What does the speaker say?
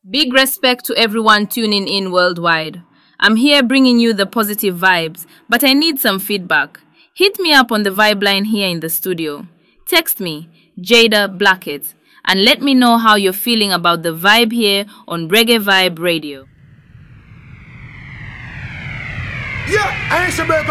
Big respect to everyone tuning in worldwide. I'm here bringing you the positive vibes, but I need some feedback. Hit me up on the vibe line here in the studio. Text me, Jada Blackett, and let me know how you're feeling about the vibe here on Reggae Vibe Radio. Yeah, I ain't